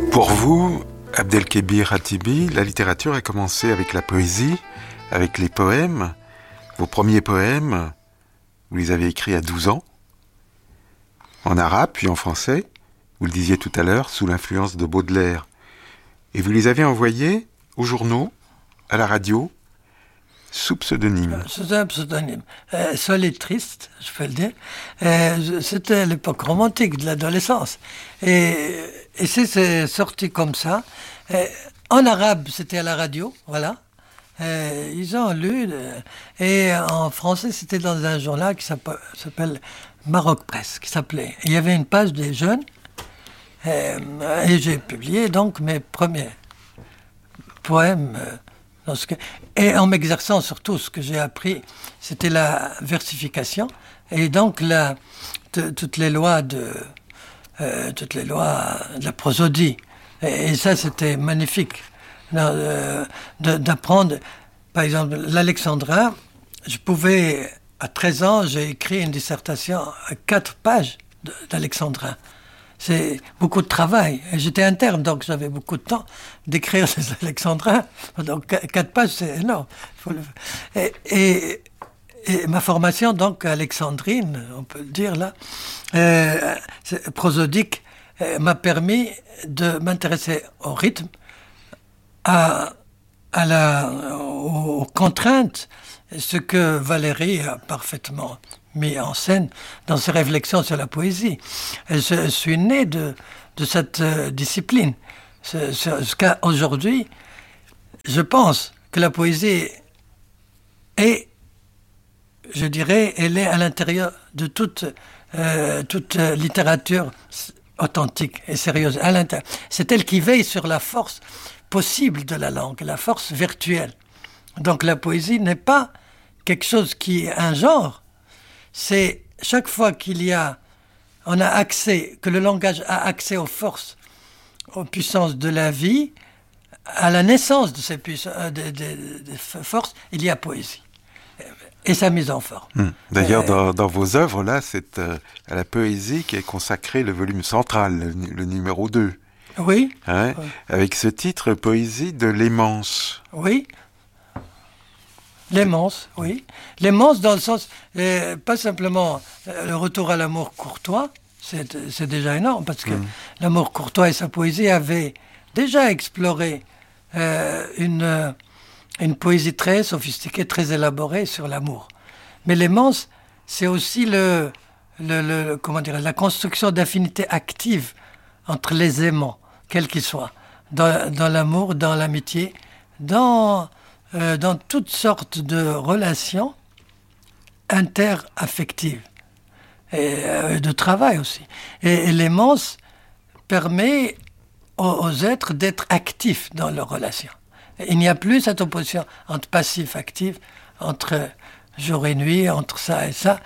Pour vous, Abdelkébir Hatibi, la littérature a commencé avec la poésie, avec les poèmes. Vos premiers poèmes, vous les avez écrits à 12 ans, en arabe puis en français, vous le disiez tout à l'heure, sous l'influence de Baudelaire. Et vous les avez envoyés aux journaux, à la radio, sous pseudonyme. Sous un pseudonyme. Seul et triste, je peux le dire. C'était l'époque romantique de l'adolescence. Et c'est sorti comme ça. En arabe, c'était à la radio, voilà. Ils ont lu. Et en français, c'était dans un journal qui s'appelle Maroc Presse, qui s'appelait. Il y avait une page des jeunes. Et j'ai publié donc mes premiers poèmes. Et en m'exerçant surtout, ce que j'ai appris, c'était la versification. Et donc, toutes les lois de la prosodie. Et ça, c'était magnifique d'apprendre. Par exemple, l'alexandrin, à 13 ans, j'ai écrit une dissertation à 4 pages d'alexandrin. C'est beaucoup de travail. Et j'étais interne, donc j'avais beaucoup de temps d'écrire les alexandrins. Donc 4 pages, c'est énorme. Et ma formation, donc, alexandrine, on peut le dire là, prosodique, m'a permis de m'intéresser au rythme, aux contraintes, ce que Valérie a parfaitement mis en scène dans ses réflexions sur la poésie. Je suis né de cette discipline. Jusqu'à aujourd'hui, je pense que la poésie est, je dirais, elle est à l'intérieur de toute littérature authentique et sérieuse. C'est elle qui veille sur la force possible de la langue, la force virtuelle. Donc la poésie n'est pas quelque chose qui est un genre. C'est chaque fois que le langage a accès aux forces, aux puissances de la vie, à la naissance de ces forces, il y a poésie. Et sa mise en forme. D'ailleurs, dans vos œuvres, là, c'est à la poésie qui est consacré le volume central, le numéro 2. Oui. Hein, oui. Avec ce titre, Poésie de l'aimance. Oui. L'aimance, oui. L'aimance dans le sens, pas simplement le retour à l'amour courtois, c'est déjà énorme, parce que l'amour courtois et sa poésie avaient déjà exploré une poésie très sophistiquée, très élaborée sur l'amour. Mais l'aimance, c'est aussi la construction d'affinités actives entre les aimants, quels qu'ils soient, dans l'amour, dans l'amitié, dans toutes sortes de relations interaffectives et de travail aussi. Et l'aimance permet aux êtres d'être actifs dans leurs relations. Il n'y a plus cette opposition entre passif-actif, entre jour et nuit, entre ça et ça.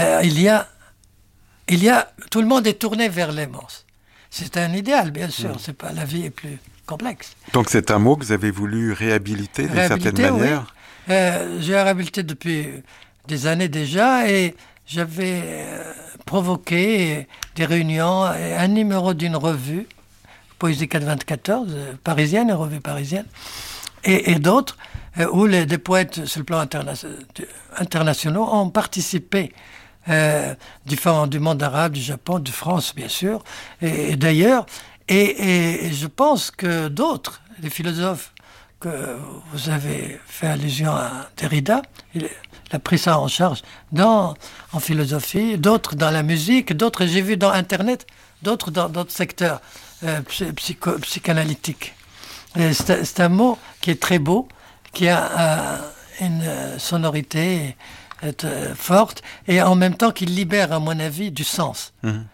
Tout le monde est tourné vers l'aimance. C'est un idéal, bien sûr. C'est pas, la vie est plus complexe. Donc c'est un mot que vous avez voulu réhabiliter d'une certaine manière. Oui. J'ai réhabilité depuis des années déjà, et j'avais provoqué des réunions, un numéro d'une revue, Poésie 94, parisienne, une revue parisienne, et d'autres, où des poètes sur le plan internationaux ont participé, différents du monde arabe, du Japon, de France bien sûr, et d'ailleurs. Et je pense que d'autres, les philosophes que vous avez fait allusion à Derrida, il a pris ça en charge en philosophie, d'autres dans la musique, d'autres j'ai vu dans Internet, d'autres dans d'autres secteurs psychanalytiques. C'est un mot qui est très beau, qui a une sonorité forte, et en même temps qui libère, à mon avis, du sens.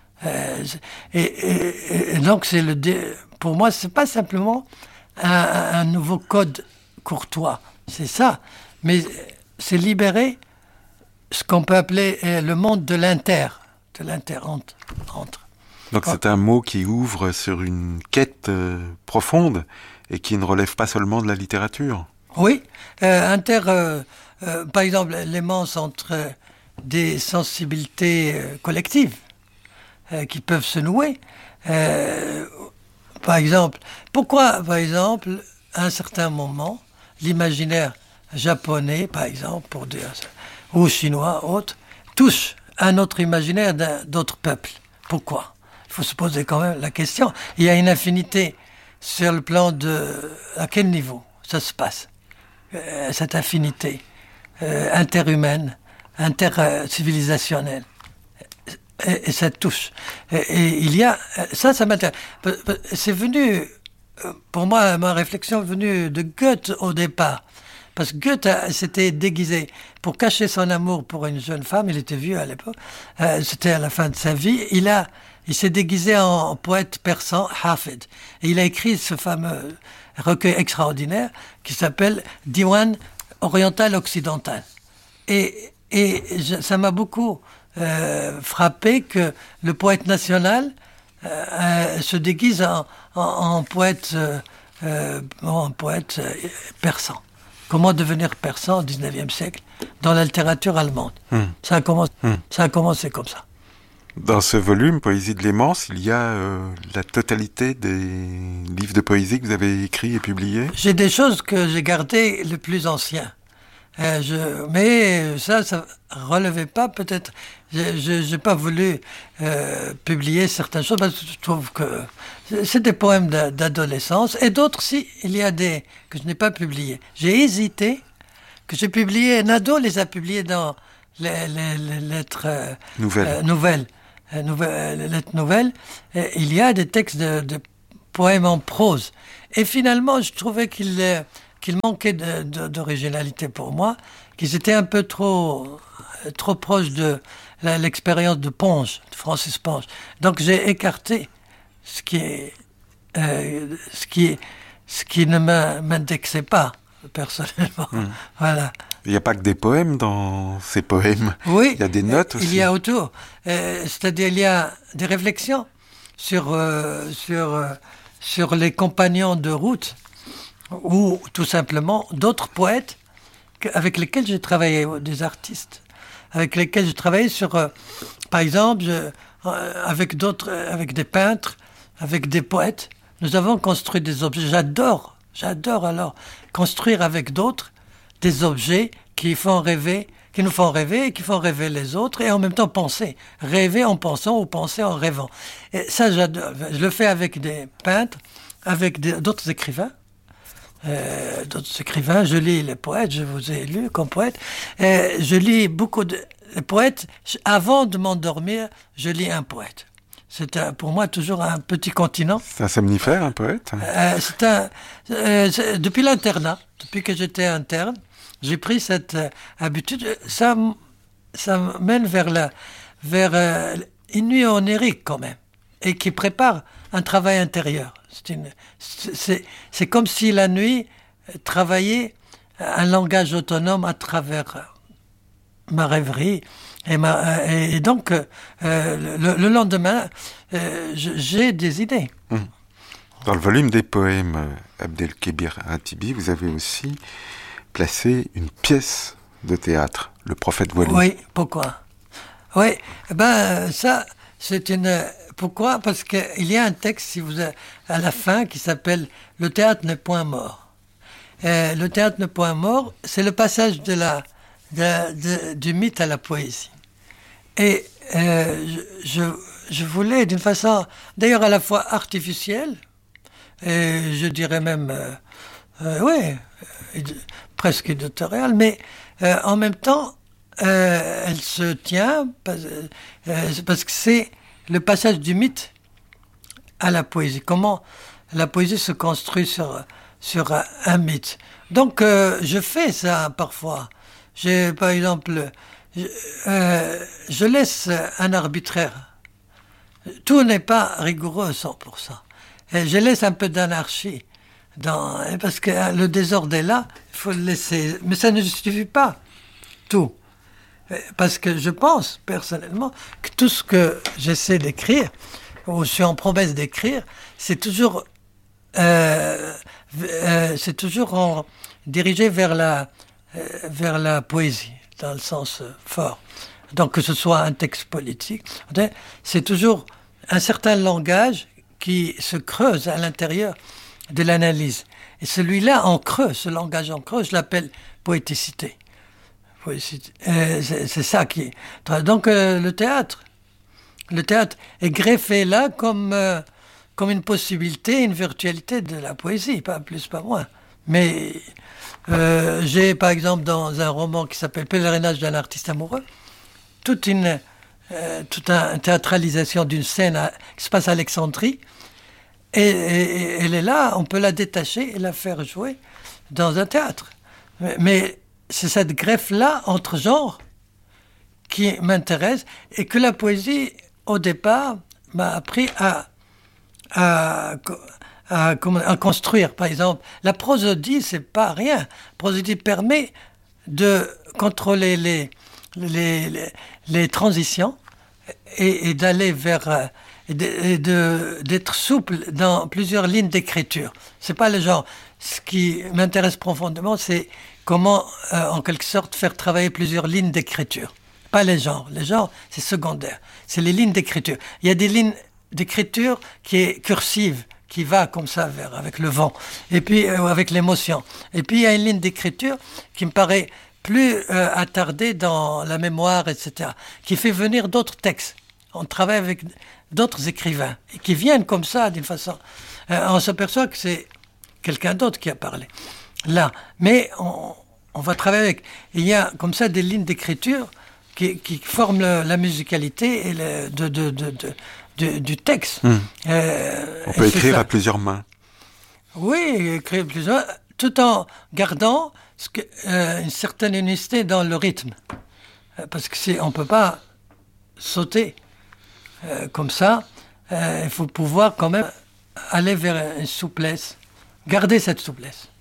Et donc, pour moi, c'est pas simplement un nouveau code courtois, c'est ça, mais c'est libérer ce qu'on peut appeler le monde de l'inter entre. Donc c'est un mot qui ouvre sur une quête profonde et qui ne relève pas seulement de la littérature. Oui, par exemple, l'aimance entre des sensibilités collectives qui peuvent se nouer. Par exemple, pourquoi, par exemple, à un certain moment, l'imaginaire japonais, par exemple, pour dire ça, ou chinois, autres, touche à notre imaginaire d'autres peuples. Pourquoi? Il faut se poser quand même la question. Il y a une infinité sur le plan de... À quel niveau ça se passe, cette infinité interhumaine, intercivilisationnelle. Et ça touche. Et il y a... Ça m'intéresse. C'est venu... Pour moi, ma réflexion est venue de Goethe au départ. Parce que Goethe s'était déguisé pour cacher son amour pour une jeune femme. Il était vieux à l'époque. C'était à la fin de sa vie. Il s'est déguisé en poète persan, Hafid. Et il a écrit ce fameux recueil extraordinaire qui s'appelle Diwan oriental-occidental. Et ça m'a beaucoup frappé que le poète national se déguise en poète persan. Comment devenir persan au XIXe siècle dans la littérature allemande. Ça a commencé comme ça. Dans ce volume, Poésie de Lémence, il y a la totalité des livres de poésie que vous avez écrits et publiés. J'ai des choses que j'ai gardées les plus anciens. Mais ça relevait pas peut-être. J'ai pas voulu publier certaines choses parce que je trouve que c'est des poèmes d'adolescence et d'autres si il y a des que je n'ai pas publiés. J'ai hésité, que j'ai publié. Nadeau les a publiés dans les lettres nouvelles. Les lettres nouvelles. Et il y a des textes de poèmes en prose. Et finalement, je trouvais qu'il manquait d'originalité pour moi, qu'ils étaient un peu trop proches de l'expérience de Ponge, de Francis Ponge. Donc j'ai écarté ce qui ne m'indexait pas personnellement. Voilà. Il n'y a pas que des poèmes dans ces poèmes. Oui, il y a des notes aussi. Il y a autour. C'est-à-dire il y a des réflexions sur les compagnons de route ou tout simplement d'autres poètes avec lesquels j'ai travaillé, des artistes avec lesquels j'ai travaillé sur, par exemple, avec des peintres, avec des poètes. Nous avons construit des objets. J'adore alors construire avec d'autres des objets qui nous font rêver et qui font rêver les autres et en même temps penser. Rêver en pensant ou penser en rêvant. Et ça, j'adore. Je le fais avec des peintres, avec d'autres écrivains. Je lis les poètes, je vous ai lu comme poète. Je lis beaucoup de poètes. Avant de m'endormir, je lis un poète. C'est pour moi toujours un petit continent. C'est un somnifère, un poète? Depuis l'internat, depuis que j'étais interne, j'ai pris cette habitude. Ça mène vers une nuit onirique quand même, et qui prépare un travail intérieur. C'est comme si la nuit travaillait un langage autonome à travers ma rêverie. Et donc, le lendemain, j'ai des idées. Dans le volume des poèmes Abdelkébir Ratibi, vous avez aussi placé une pièce de théâtre, Le Prophète voilé. Oui, pourquoi? Oui, ça, c'est une... Pourquoi? Parce qu'il y a un texte, à la fin, qui s'appelle « Le théâtre n'est point mort ». Le théâtre n'est point mort, c'est le passage du mythe à la poésie. Et je voulais, d'une façon, d'ailleurs à la fois artificielle, et je dirais même, presque éditoriale, mais en même temps, elle se tient, parce que c'est le passage du mythe à la poésie. Comment la poésie se construit sur un mythe. Donc, je fais ça parfois. Par exemple, je laisse un arbitraire. Tout n'est pas rigoureux 100%. Et je laisse un peu d'anarchie. Parce que le désordre est là, il faut le laisser. Mais ça ne justifie pas tout. Parce que je pense, personnellement, que tout ce que j'essaie d'écrire, ou je suis en promesse d'écrire, c'est toujours dirigé vers la poésie, dans le sens fort. Donc que ce soit un texte politique, c'est toujours un certain langage qui se creuse à l'intérieur de l'analyse. Et celui-là, en creux, ce langage en creux, je l'appelle poéticité. C'est ça qui est... Donc le théâtre est greffé là comme une possibilité, une virtualité de la poésie, pas plus, pas moins. Mais j'ai, par exemple, dans un roman qui s'appelle Pèlerinage d'un artiste amoureux, toute une théâtralisation d'une scène qui se passe à Alexandrie, et elle est là, on peut la détacher et la faire jouer dans un théâtre. Mais c'est cette greffe-là entre genres qui m'intéresse, et que la poésie, au départ, m'a appris à construire. Par exemple, la prosodie, c'est pas rien. La prosodie permet de contrôler les transitions et d'aller vers... d'être souple dans plusieurs lignes d'écriture. C'est pas le genre. Ce qui m'intéresse profondément, c'est comment, en quelque sorte, faire travailler plusieurs lignes d'écriture. Pas les genres. Les genres, c'est secondaire. C'est les lignes d'écriture. Il y a des lignes d'écriture qui est cursive, qui va comme ça avec le vent, et puis avec l'émotion. Et puis il y a une ligne d'écriture qui me paraît plus attardée dans la mémoire, etc., qui fait venir d'autres textes. On travaille avec d'autres écrivains et qui viennent comme ça d'une façon. On s'aperçoit que c'est quelqu'un d'autre qui a parlé là, mais on va travailler avec. Il y a comme ça des lignes d'écriture qui forment la musicalité et du texte. On peut écrire à plusieurs mains. Oui, écrire plusieurs, tout en gardant une certaine unicité dans le rythme, parce que on peut pas sauter comme ça. Il faut pouvoir quand même aller vers une souplesse, garder cette souplesse.